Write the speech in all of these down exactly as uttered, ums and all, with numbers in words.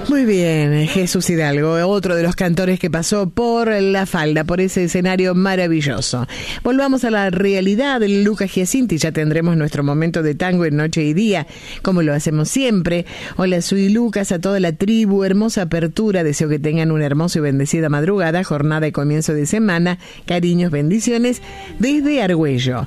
Muy bien, Jesús Hidalgo, otro de los cantores que pasó por La Falda, por ese escenario maravilloso. Volvamos a la realidad del Lucas Giacinti, ya tendremos nuestro momento de tango en Noche y Día, como lo hacemos siempre. Hola, soy Lucas, a toda la tribu, hermosa apertura, deseo que tengan una hermosa y bendecida madrugada, jornada y comienzo de semana, cariños, bendiciones, desde Argüello.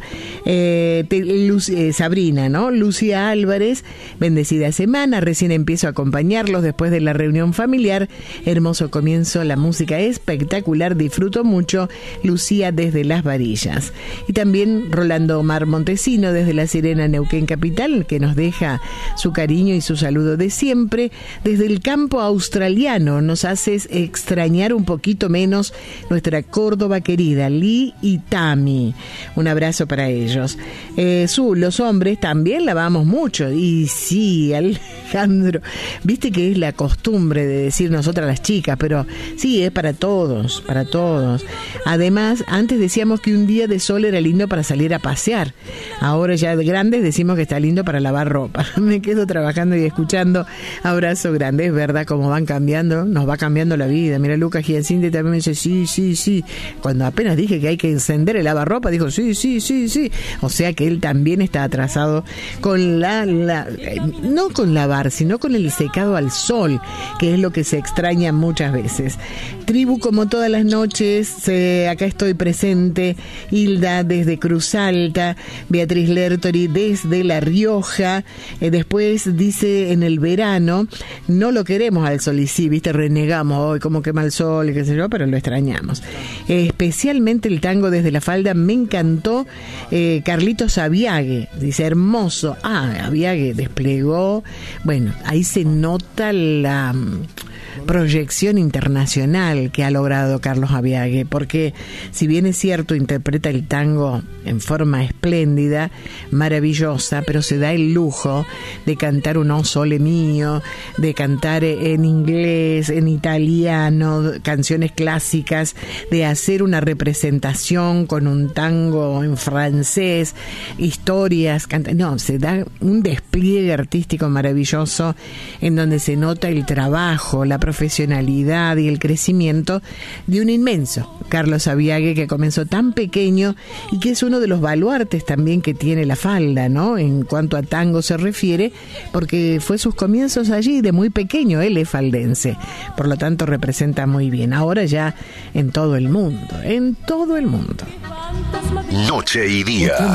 Eh, te, Lu, eh, Sabrina, ¿no? Lucía Álvarez, bendecida semana, recién empiezo a acompañarlos después de la reunión familiar, hermoso comienzo, la música espectacular, disfruto mucho, Lucía desde Las Varillas. Y también Rolando Omar Montesino desde La Serena, Neuquén Capital, que nos deja su cariño y su saludo de siempre. Desde el campo australiano nos haces extrañar un poquito menos nuestra Córdoba querida, Lee y Tami. Un abrazo para ellos. Eh, su, los hombres también lavamos mucho. Y sí, Alejandro, viste que es la costumbre de decir nosotras las chicas, pero sí, es para todos, para todos. Además, antes decíamos que un día de sol era lindo para salir a pasear. Ahora ya de grandes decimos que está lindo para lavar ropa. Me quedo trabajando y escuchando. Abrazo grande. Es verdad cómo van cambiando, nos va cambiando la vida. Mira, Lucas Giacinti también me dice, sí, sí, sí. Cuando apenas dije que hay que encender el lavarropa, dijo, sí, sí, sí, sí. O sea que él también está atrasado con la, la no con lavar, sino con el secado al sol, que es lo que se extraña muchas veces. Tribu, como todas las noches, eh, acá estoy presente. Hilda desde Cruz Alta, Beatriz Lertori desde La Rioja. Eh, después dice, en el verano no lo queremos al sol, y sí, viste, renegamos hoy como quema el sol y qué sé yo, pero lo extrañamos. Eh, especialmente el tango desde La Falda me encantó. eh, Carlitos Aviague dice, hermoso. Ah, Aviague desplegó, bueno, ahí se nota la proyección internacional que ha logrado Carlos Aviague, porque si bien es cierto, interpreta el tango en forma espléndida, maravillosa, pero se da el lujo de cantar un O Sole Mio, de cantar en inglés, en italiano, canciones clásicas, de hacer una representación con un tango en francés, historias, canta, no, se da un despliegue artístico maravilloso en donde se nota el trabajo, la profesionalidad y el crecimiento de un inmenso Carlos Aviague, que comenzó tan pequeño y que es uno de los baluartes también que tiene La Falda, ¿no? En cuanto a tango se refiere, porque fue sus comienzos allí de muy pequeño. Él es faldense, por lo tanto representa muy bien. Ahora ya en todo el mundo, en todo el mundo. Noche y Día.